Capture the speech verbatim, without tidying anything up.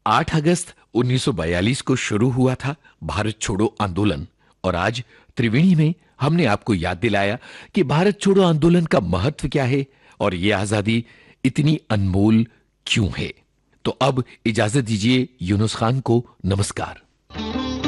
आठ अगस्त उन्नीस सौ बयालीस को शुरू हुआ था भारत छोड़ो आंदोलन और आज त्रिवेणी में हमने आपको याद दिलाया कि भारत छोड़ो आंदोलन का महत्व क्या है और यह आजादी इतनी अनमोल क्यों है। तो अब इजाजत दीजिए यूनुस खान को। नमस्कार।